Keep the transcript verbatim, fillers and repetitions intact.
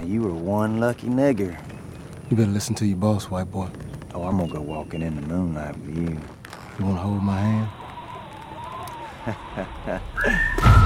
you were one lucky nigger. You better listen to your boss, white boy. Oh, I'm gonna go walking in the moonlight with you. You wanna hold my hand?